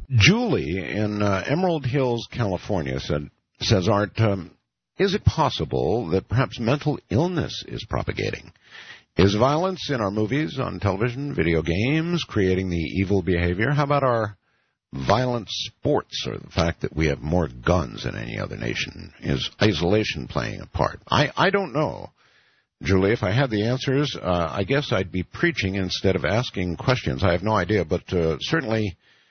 Julie in Emerald Hills, California says, Art, is it possible that perhaps mental illness is propagating? Is violence in our movies, on television, video games, creating the evil behavior? How about our violent sports, or the fact that we have more guns than any other nation? Is isolation playing a part? I don't know. Julie, if I had the answers, I guess I'd be preaching instead of asking questions. I have no idea, but certainly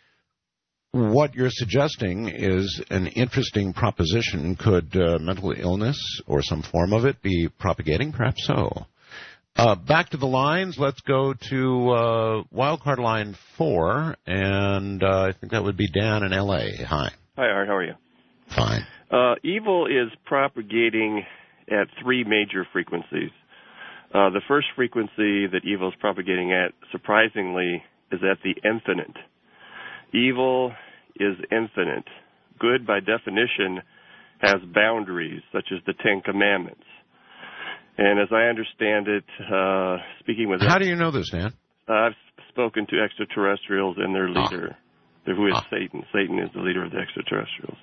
what you're suggesting is an interesting proposition. Could mental illness or some form of it be propagating? Perhaps so. Back to the lines. Let's go to wildcard line 4, and I think that would be Dan in L.A. Hi. Hi, Art. How are you? Fine. Evil is propagating at 3 major frequencies. The first frequency that evil is propagating at, surprisingly, is at the infinite. Evil is infinite. Good, by definition, has boundaries, such as the Ten Commandments. And as I understand it, speaking with... How do you know this, Dan? I've spoken to extraterrestrials and their leader, who is Satan. Satan is the leader of the extraterrestrials.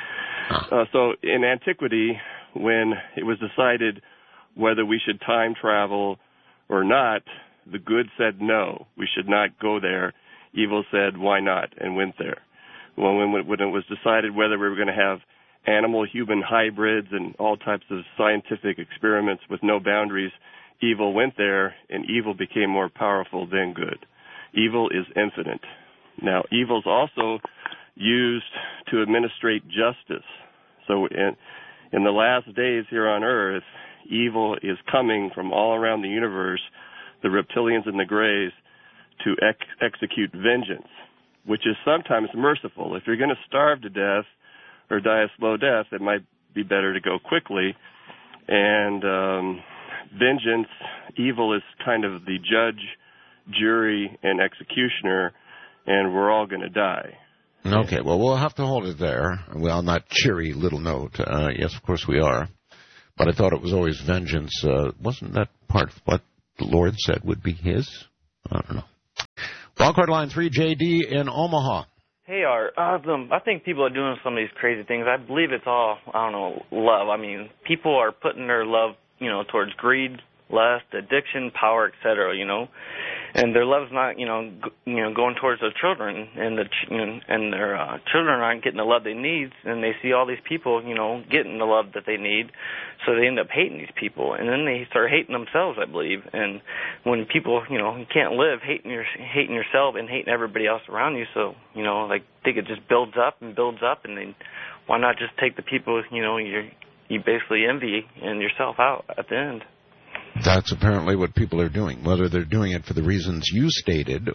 So in antiquity, when it was decided whether we should time travel or not, the good said no, we should not go there. Evil said, why not, and went there. Well, when it was decided whether we were going to have animal-human hybrids and all types of scientific experiments with no boundaries, evil went there, and evil became more powerful than good. Evil is infinite. Now, evil is also used to administrate justice. So in the last days here on Earth, evil is coming from all around the universe, the reptilians and the grays, to execute vengeance, which is sometimes merciful. If you're going to starve to death or die a slow death, it might be better to go quickly. And vengeance, evil is kind of the judge, jury, and executioner, and we're all going to die. Okay, well, we'll have to hold it there. Well, on that cheery little note, yes, of course we are. But I thought it was always vengeance. Wasn't that part of what the Lord said would be his? I don't know. Wildcard line 3, J.D. in Omaha. Hey, Art. I think people are doing some of these crazy things. I believe it's all, love. I mean, people are putting their love, towards greed, lust, addiction, power, etc., And their love's not, going towards their children, and their children aren't getting the love they need, and they see all these people, getting the love that they need, so they end up hating these people, and then they start hating themselves, I believe. And when people, you can't live hating yourself and hating everybody else around you, so I think it just builds up, and then why not just take the people, you basically envy and yourself out at the end. That's apparently what people are doing, whether they're doing it for the reasons you stated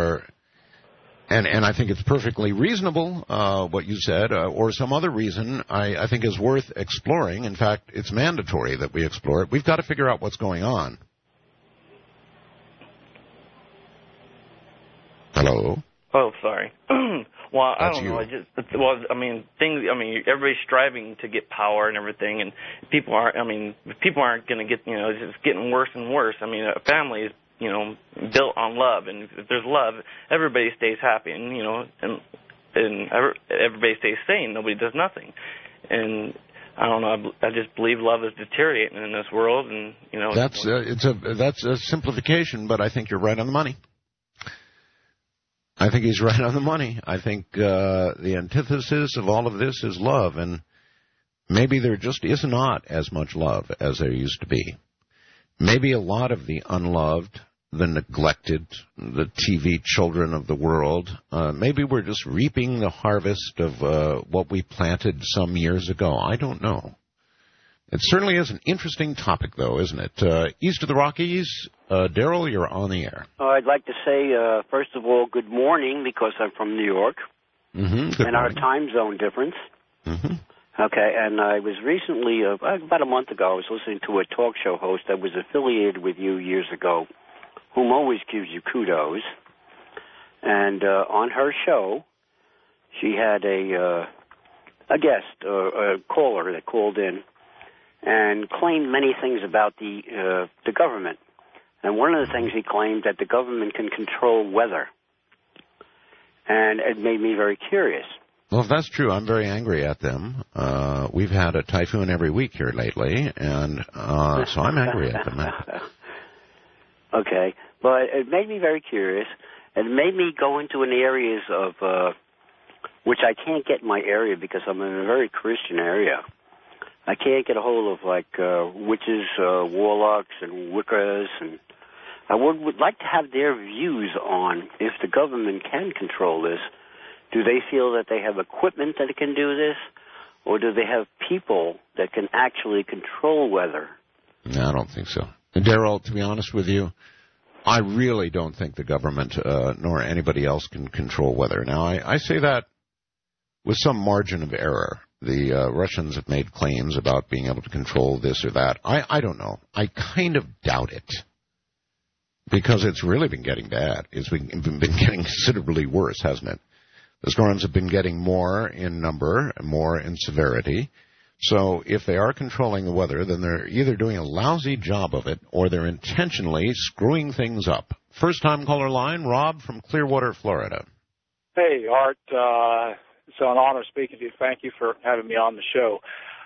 and I think it's perfectly reasonable, what you said, or some other reason I think is worth exploring. In fact, it's mandatory that we explore it. We've got to figure out what's going on. Hello? Oh, sorry. Well, I don't know. Everybody's striving to get power and everything, and people aren't going to get, it's just getting worse and worse. I mean, a family is, built on love, and if there's love, everybody stays happy, and everybody stays sane. Nobody does nothing. And I don't know. I just believe love is deteriorating in this world, and that's a simplification, but I think you're right on the money. I think he's right on the money. I think the antithesis of all of this is love, and maybe there just is not as much love as there used to be. Maybe a lot of the unloved, the neglected, the TV children of the world, maybe we're just reaping the harvest of what we planted some years ago. I don't know. It certainly is an interesting topic, though, isn't it? East of the Rockies, Daryl, you're on the air. I'd like to say, first of all, good morning, because I'm from New York, and our time zone difference. Mm-hmm. Okay, and I was recently, about a month ago, I was listening to a talk show host that was affiliated with you years ago, whom always gives you kudos. And on her show, she had a guest, a caller that called in, and claimed many things about the government. And one of the things he claimed that the government can control weather. and it made me very curious. Well, if that's true, I'm very angry at them. We've had a typhoon every week here lately, and so I'm angry at them. Okay, but it made me very curious. It made me go into an areas of which I can't get in my area because I'm in a very Christian area. I can't get a hold of like witches, warlocks, and Wiccas, and I would like to have their views on if the government can control this. Do they feel that they have equipment that can do this, or do they have people that can actually control weather? No, I don't think so. And Daryl, to be honest with you, I really don't think the government nor anybody else can control weather. Now, I say that with some margin of error. The Russians have made claims about being able to control this or that. I don't know. I kind of doubt it because it's really been getting bad. It's been getting considerably worse, hasn't it? The storms have been getting more in number and more in severity. So if they are controlling the weather, then they're either doing a lousy job of it or they're intentionally screwing things up. First-time caller line, Rob from Clearwater, Florida. Hey, Art. It's an honor speaking to you. Thank you for having me on the show.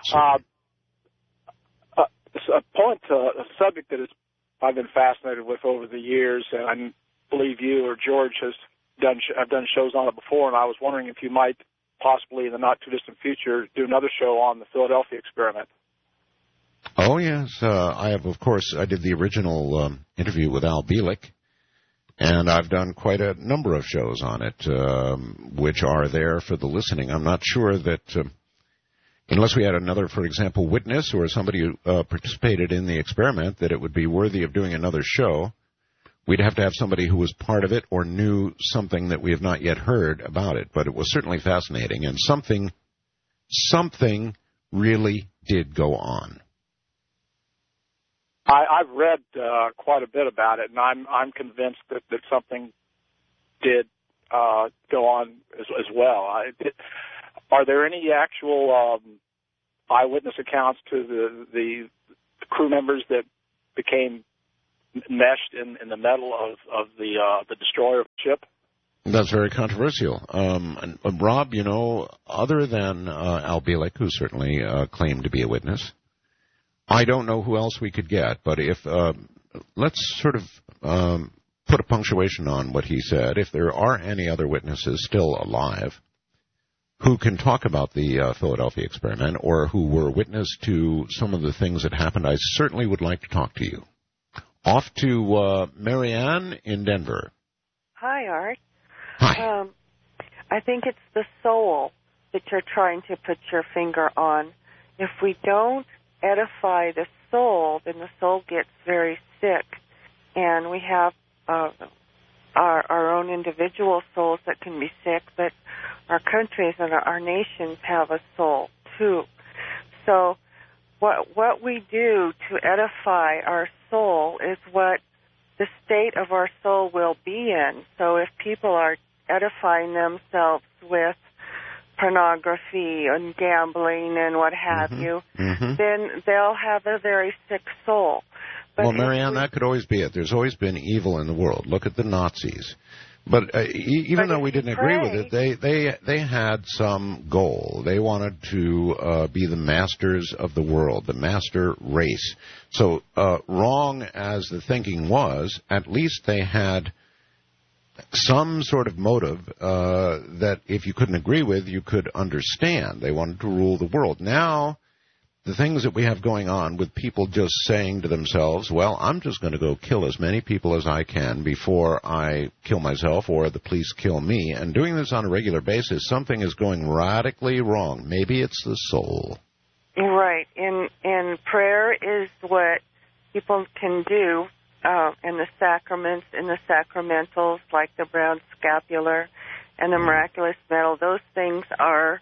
A subject that I've been fascinated with over the years, and I believe you or George have done shows on it before, and I was wondering if you might possibly in the not-too-distant future do another show on the Philadelphia experiment. Oh, yes. I have, of course, I did the original interview with Al Bielek, and I've done quite a number of shows on it, which are there for the listening. I'm not sure that, unless we had another, for example, witness or somebody who participated in the experiment, that it would be worthy of doing another show. We'd have to have somebody who was part of it or knew something that we have not yet heard about it. But it was certainly fascinating, and something really did go on. I've read quite a bit about it, and I'm convinced that something did go on as well. Are there any actual eyewitness accounts to the crew members that became meshed in the metal of the destroyer ship? That's very controversial. Rob, you know, other than Al Bielek, who certainly claimed to be a witness, I don't know who else we could get. But if let's sort of put a punctuation on what he said. If there are any other witnesses still alive who can talk about the Philadelphia experiment or who were witness to some of the things that happened, I certainly would like to talk to you. Off to Marianne in Denver. Hi, Art. Hi. I think it's the soul that you're trying to put your finger on. If we don't edify the soul, then the soul gets very sick. And we have our own individual souls that can be sick, but our countries and our nations have a soul, too. So what we do to edify our soul is what the state of our soul will be in. So if people are edifying themselves with pornography and gambling and what have you, then they'll have a very sick soul. But well, Marianne, that could always be it. There's always been evil in the world. Look at the Nazis. But even though we didn't agree with it, they had some goal. They wanted to be the masters of the world, the master race. So wrong as the thinking was, at least they had some sort of motive that if you couldn't agree with, you could understand. They wanted to rule the world. Now, the things that we have going on with people just saying to themselves, well, I'm just going to go kill as many people as I can before I kill myself or the police kill me, and doing this on a regular basis, something is going radically wrong. Maybe it's the soul. Right. And prayer is what people can do in the sacraments, in the sacramentals, like the brown scapular and the miraculous medal. Those things are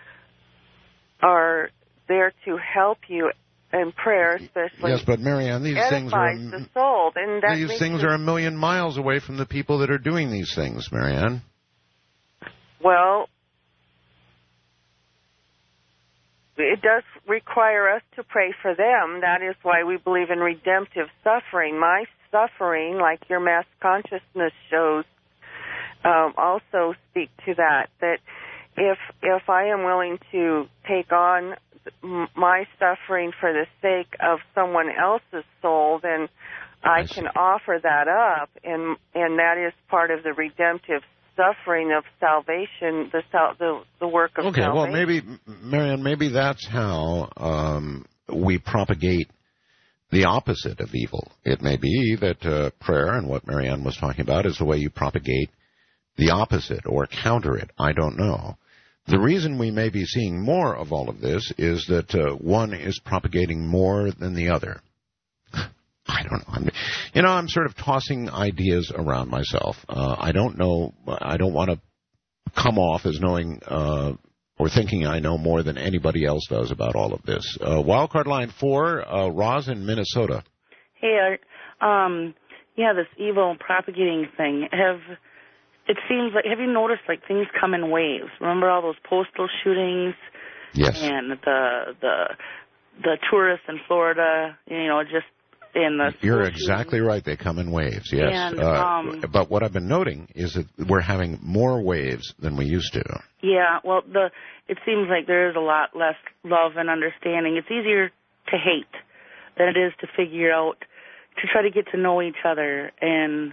there to help you in prayer, especially. Yes, but Marianne, these things are the soul, and that these things are a million miles away from the people that are doing these things, Marianne. Well, it does require us to pray for them. That is why we believe in redemptive suffering. My suffering, like your mass consciousness shows, also speak to that if I am willing to take on my suffering for the sake of someone else's soul, then I can offer that up, and that is part of the redemptive suffering of salvation, the work of salvation. Okay, well, maybe, Marianne, maybe that's how we propagate the opposite of evil. It may be that prayer and what Marianne was talking about is the way you propagate the opposite or counter it. I don't know. The reason we may be seeing more of all of this is that one is propagating more than the other. I don't know. I'm sort of tossing ideas around myself. I don't know. I don't want to come off as knowing or thinking I know more than anybody else does about all of this. Wildcard line 4, Roz in Minnesota. Hey, Art. This evil propagating thing. It seems like, have you noticed, like, things come in waves? Remember all those postal shootings? Yes. And the tourists in Florida, just in the... You're exactly right. They come in waves, yes. And, but what I've been noting is that we're having more waves than we used to. Yeah, well, it seems like there is a lot less love and understanding. It's easier to hate than it is to figure out, to try to get to know each other. And,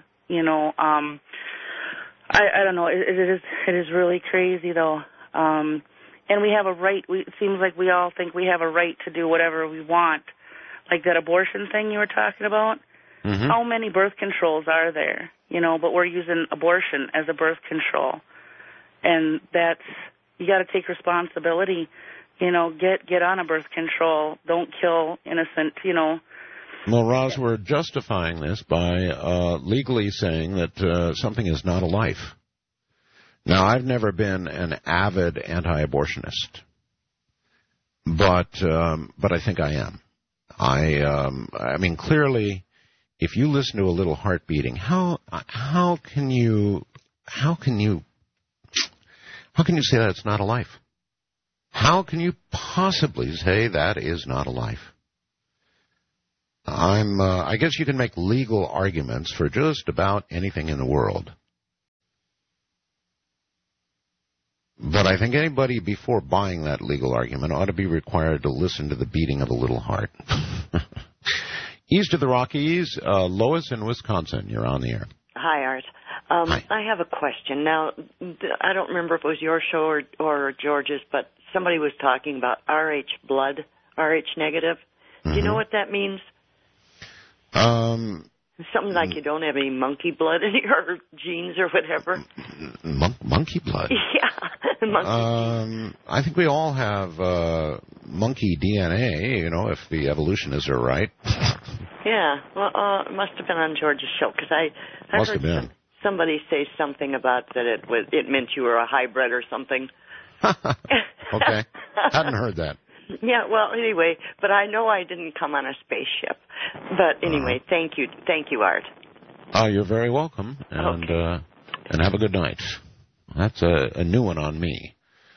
I don't know. It is really crazy, though. And we have a right. It seems like we all think we have a right to do whatever we want. Like that abortion thing you were talking about. Mm-hmm. How many birth controls are there? But we're using abortion as a birth control. And you got to take responsibility. Get on a birth control. Don't kill innocent, Well, Roz, we're justifying this by legally saying that something is not a life. Now, I've never been an avid anti-abortionist, but I think I am. I mean, clearly, if you listen to a little heart beating, how can you say that it's not a life? How can you possibly say that is not a life? I guess you can make legal arguments for just about anything in the world. But I think anybody before buying that legal argument ought to be required to listen to the beating of a little heart. East of the Rockies, Lois in Wisconsin, you're on the air. Hi, Art. Hi. I have a question. Now, I don't remember if it was your show or George's, but somebody was talking about RH blood, RH negative. Do you know what that means? Something like you don't have any monkey blood in your genes or whatever. Monkey blood? Yeah. Monkey. I think we all have monkey DNA, if the evolutionists are right. Yeah. Well, it must have been on George's show because I heard somebody say something about that it meant you were a hybrid or something. Okay. Hadn't heard that. Yeah, well, anyway, but I know I didn't come on a spaceship. But anyway, thank you, Art. You're very welcome, and have a good night. That's a new one on me.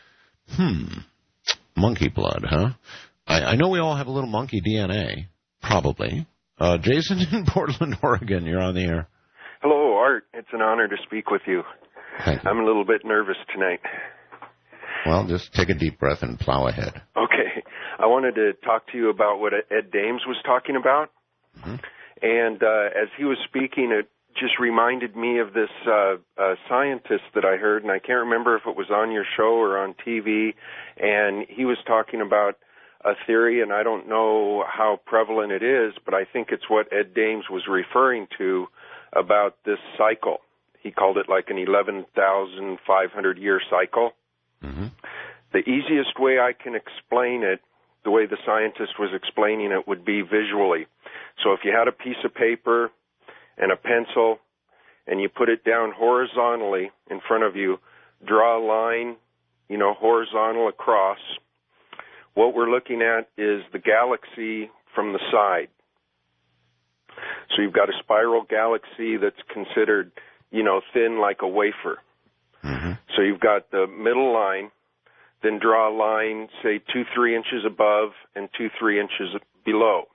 Monkey blood, huh? I know we all have a little monkey DNA, probably. Jason in Portland, Oregon, you're on the air. Hello, Art. It's an honor to speak with you. Thank you. I'm a little bit nervous tonight. Well, just take a deep breath and plow ahead. Okay. I wanted to talk to you about what Ed Dames was talking about. Mm-hmm. And as he was speaking, it just reminded me of this scientist that I heard, and I can't remember if it was on your show or on TV, and he was talking about a theory, and I don't know how prevalent it is, but I think it's what Ed Dames was referring to about this cycle. He called it like an 11,500-year cycle. Mm-hmm. The easiest way I can explain it, the way the scientist was explaining it, would be visually. So if you had a piece of paper and a pencil and you put it down horizontally in front of you, draw a line, horizontal across, what we're looking at is the galaxy from the side. So you've got a spiral galaxy that's considered, thin like a wafer. Mm-hmm. So you've got the middle line, then draw a line, say 2-3 inches above and 2-3 inches below.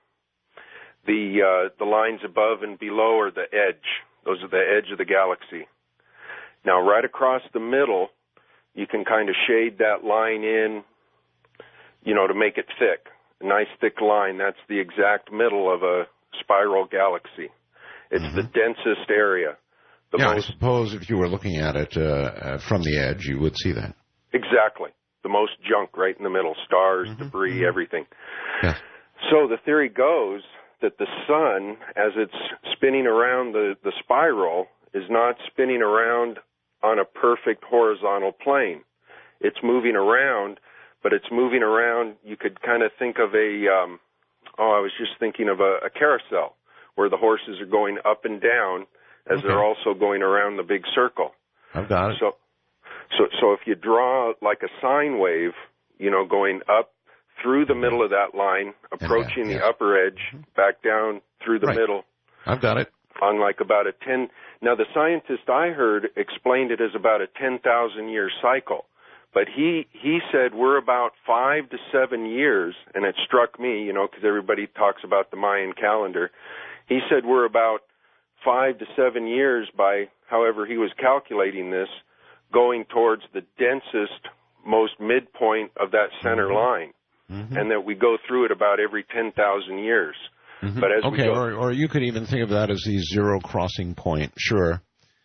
The lines above and below are the edge. Those are the edge of the galaxy. Now, right across the middle, you can kind of shade that line in, to make it thick. A nice thick line. That's the exact middle of a spiral galaxy. It's the densest area. I suppose if you were looking at it from the edge, you would see that. Exactly. The most junk right in the middle. Stars, debris, everything. Yes. So the theory goes that the sun, as it's spinning around the spiral, is not spinning around on a perfect horizontal plane. It's moving around, but it's moving around, you could kind of think of I was just thinking of a carousel where the horses are going up and down as they're also going around the big circle. I've got it. So if you draw like a sine wave, going up through the middle of that line, approaching the upper edge, back down through the middle. I've got it. On like about a 10. Now, the scientist I heard explained it as about a 10,000-year cycle. But he said we're about 5 to 7 years, and it struck me, because everybody talks about the Mayan calendar. He said we're about 5 to 7 years by however he was calculating this, going towards the densest, most midpoint of that center line, and that we go through it about every 10,000 years. But as or you could even think of that as the zero crossing point. Sure.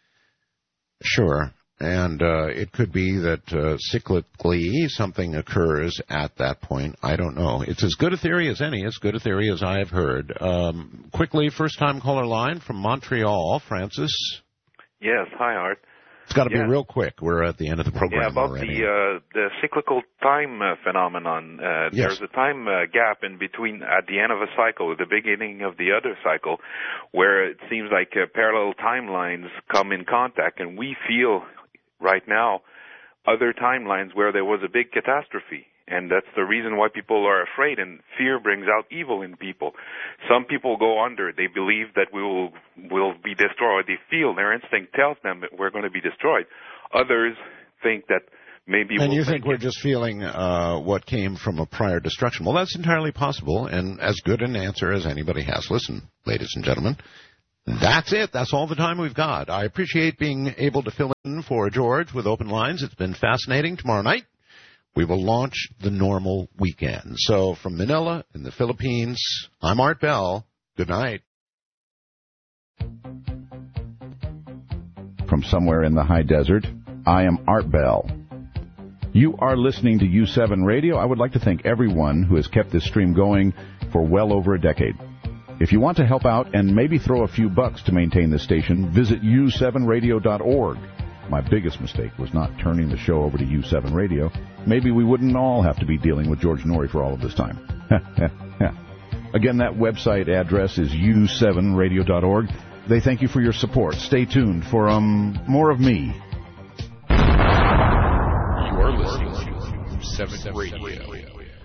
And it could be that cyclically something occurs at that point. I don't know. It's as good a theory as any, as good a theory as I have heard. Quickly, first-time caller line from Montreal, Francis. Yes, hi, Art. It's got to be real quick. We're at the end of the program. Yeah, about already. the cyclical time phenomenon. There's a time gap in between at the end of a cycle, at the beginning of the other cycle, where it seems like parallel timelines come in contact, and we feel right now other timelines where there was a big catastrophe. And that's the reason why people are afraid, and fear brings out evil in people. Some people go under. They believe that we'll be destroyed. They feel, their instinct tells them that we're going to be destroyed. Others think that maybe And you think we're just feeling what came from a prior destruction. Well, that's entirely possible, and as good an answer as anybody has. Listen, ladies and gentlemen, that's it. That's all the time we've got. I appreciate being able to fill in for George with open lines. It's been fascinating. Tomorrow night, we will launch the normal weekend. So from Manila in the Philippines, I'm Art Bell. Good night. From somewhere in the high desert, I am Art Bell. You are listening to U7 Radio. I would like to thank everyone who has kept this stream going for well over a decade. If you want to help out and maybe throw a few bucks to maintain this station, visit u7radio.org. My biggest mistake was not turning the show over to U7 Radio. Maybe we wouldn't all have to be dealing with George Norrie for all of this time. Again, that website address is u7radio.org. They thank you for your support. Stay tuned for more of me. You are listening to U7 Radio.